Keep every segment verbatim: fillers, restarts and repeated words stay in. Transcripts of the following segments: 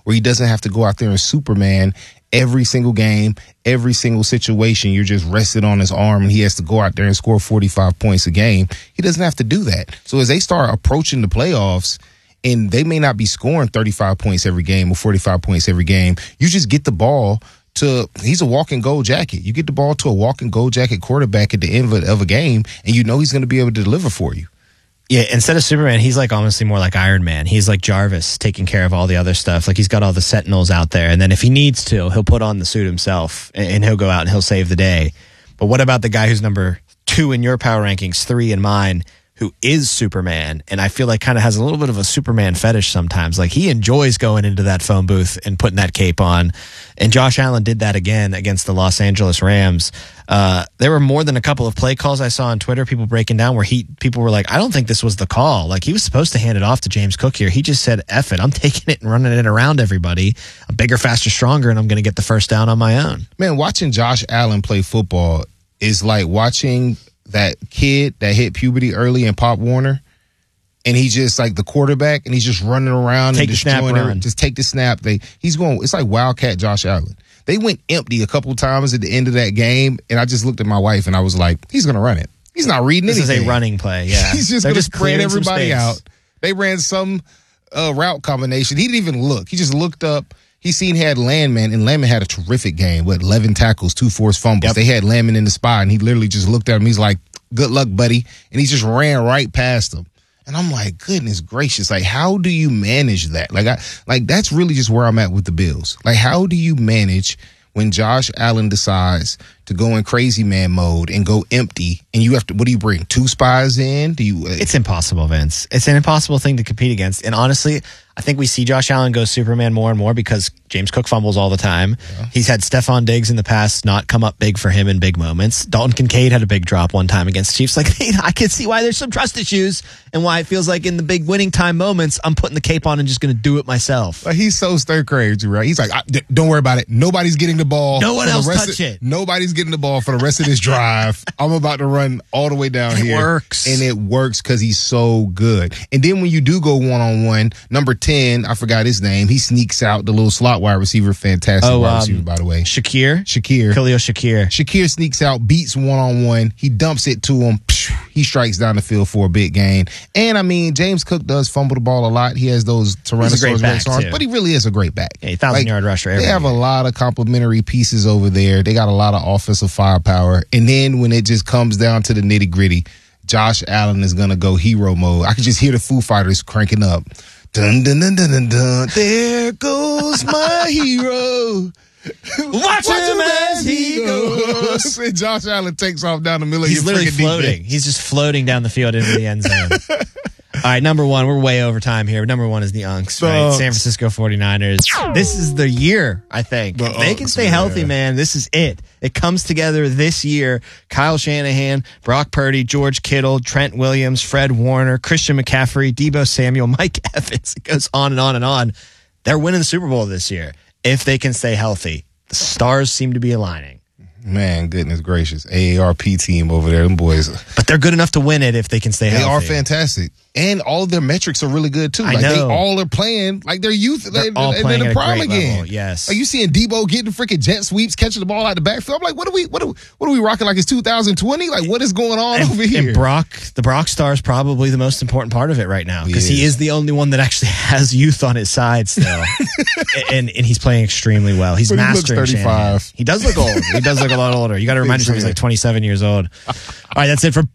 where he doesn't have to go out there and Superman every single game, every single situation. You're just rested on his arm and he has to go out there and score forty-five points a game. He doesn't have to do that. So as they start approaching the playoffs, and they may not be scoring thirty-five points every game or forty-five points every game, you just get the ball to, he's a walking gold jacket. You get the ball to a walking gold jacket quarterback at the end of a game, and you know he's going to be able to deliver for you. Yeah, instead of Superman, he's like honestly more like Iron Man. He's like Jarvis, taking care of all the other stuff. Like he's got all the Sentinels out there, and then if he needs to, he'll put on the suit himself, and he'll go out and he'll save the day. But what about the guy who's number two in your power rankings, three in mine, who is Superman, and I feel like kind of has a little bit of a Superman fetish sometimes. Like he enjoys going into that phone booth and putting that cape on. And Josh Allen did that again against the Los Angeles Rams. Uh, there were more than a couple of play calls I saw on Twitter, people breaking down where he people were like, I don't think this was the call. Like he was supposed to hand it off to James Cook here. He just said, F it, I'm taking it and running it around everybody. I'm bigger, faster, stronger, and I'm going to get the first down on my own. Man, watching Josh Allen play football is like watching that kid that hit puberty early in Pop Warner, and he's just like the quarterback, and he's just running around take and destroying it. Just take the snap. They he's going. It's like Wildcat Josh Allen. They went empty a couple of times at the end of that game, and I just looked at my wife and I was like, he's going to run it. He's not reading this anything. This is a running play. Yeah, he's just going to spread everybody out. They ran some uh, route combination. He didn't even look. He just looked up. He seen he had Landman, and Landman had a terrific game with eleven tackles, two forced fumbles. Yep. They had Landman in the spot, and he literally just looked at him. He's like, good luck, buddy. And he just ran right past him. And I'm like, goodness gracious. Like, how do you manage that? Like, I, like that's really just where I'm at with the Bills. Like, how do you manage when Josh Allen decides to go in crazy man mode and go empty, and you have to, what do you bring? Two spies in? Do you? Uh, it's impossible, Vince. It's an impossible thing to compete against. And honestly, I think we see Josh Allen go Superman more and more because James Cook fumbles all the time. Yeah. He's had Stephon Diggs in the past not come up big for him in big moments. Dalton Kincaid had a big drop one time against the Chiefs. Like, I can see why there's some trust issues and why it feels like in the big winning time moments, I'm putting the cape on and just going to do it myself. Like, he's so stir crazy, right? He's like, don't worry about it. Nobody's getting the ball. No one else touch of, it. Nobody's getting the ball for the rest of this drive. I'm about to run all the way down it here. It works. And it works because he's so good. And then when you do go one-on-one, number ten, I forgot his name, he sneaks out, the little slot wide receiver, fantastic oh, wide um, receiver, by the way. Shakir? Shakir. Khalil Shakir. Shakir sneaks out, beats one-on-one. He dumps it to him. He strikes down the field for a big gain. And, I mean, James Cook does fumble the ball a lot. He has those Tyrannosaurus Rex arms, but he really is a great back. Yeah, thousand-yard like, rusher. They have year. a lot of complementary pieces over there. They got a lot of offensive firepower. And then when it just comes down to the nitty-gritty, Josh Allen is going to go hero mode. I can just hear the Foo Fighters cranking up. Dun, dun, dun, dun, dun, dun. There goes my hero. Watch, Watch him as he goes. goes. And Josh Allen takes off down the middle He's of your literally floating. defense. He's just floating down the field into the end zone. All right, number one, we're way over time here. Number one is the Unks, right? Unks. San Francisco forty-niners. This is the year, I think. The if they Unks, can stay man. healthy, man, this is it. It comes together this year. Kyle Shanahan, Brock Purdy, George Kittle, Trent Williams, Fred Warner, Christian McCaffrey, Deebo Samuel, Mike Evans. It goes on and on and on. They're winning the Super Bowl this year if they can stay healthy. The stars seem to be aligning. Man, goodness gracious. A A R P team over there, them boys. But they're good enough to win it if they can stay they healthy. They are fantastic. And all of their metrics are really good, too. I like, know. They all are playing like they're youth. They're they, all they're playing in the at a prime great again. level, yes. Are you seeing Debo getting freaking jet sweeps, catching the ball out the backfield? I'm like, what are we, what are, what are we rocking like it's two thousand twenty? Like, what is going on and, over here? And Brock, the Brock star is probably the most important part of it right now because he, he is the only one that actually has youth on his side still. and, and he's playing extremely well. He's but mastering he looks thirty-five. Shanahan. He does look old. He does look a lot older. You got to remind yourself he's like twenty-seven years old. All right, that's it for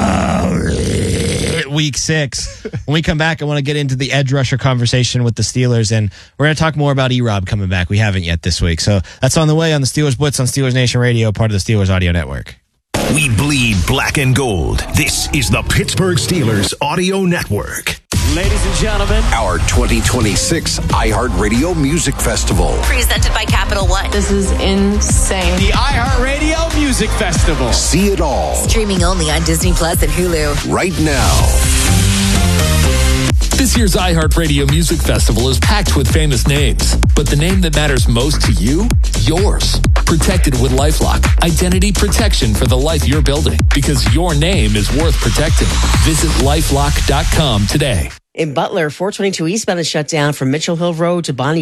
week six. When we come back, I want to get into the edge rusher conversation with the Steelers, and we're going to talk more about E-Rob coming back. We haven't yet this week. So that's on the way on the Steelers Blitz on Steelers Nation Radio, part of the Steelers Audio Network. We bleed black and gold. This is the Pittsburgh Steelers Audio Network. Ladies and gentlemen, our twenty twenty-six iHeartRadio Music Festival. Presented by Capital One. This is insane. The iHeartRadio Music Festival. See it all. Streaming only on Disney Plus and Hulu. Right now. This year's iHeartRadio Music Festival is packed with famous names, but the name that matters most to you? Yours. Protected with LifeLock. Identity protection for the life you're building, because your name is worth protecting. Visit lifelock dot com today. In Butler, four twenty-two eastbound is shut down from Mitchell Hill Road to Bonnie